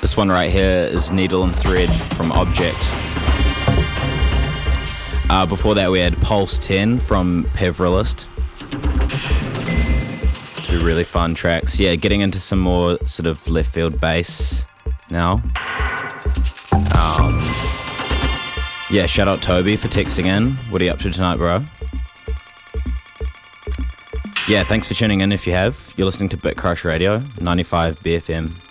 This one right here is Needle and Thread from Object. Before that we had Pulse 10 from Pevrillist. Two really fun tracks. Yeah, getting into some more sort of left field bass now. Yeah, shout out Toby for texting in. What are you up to tonight, bro? Yeah, thanks for tuning in if you have. You're listening to Bit Crush Radio, 95 BFM.